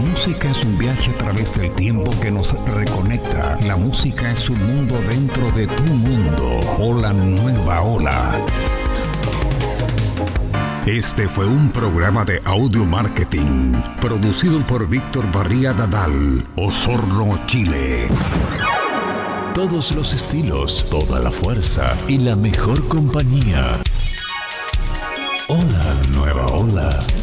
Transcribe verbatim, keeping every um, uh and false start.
música es un viaje a través del tiempo que nos reconecta. La música es un mundo dentro de tu mundo. Hola Nueva Ola. Este fue un programa de audio marketing producido por Víctor Barría Dadal, Osorno, Chile. Todos los estilos, toda la fuerza y la mejor compañía. Hola Nueva Ola.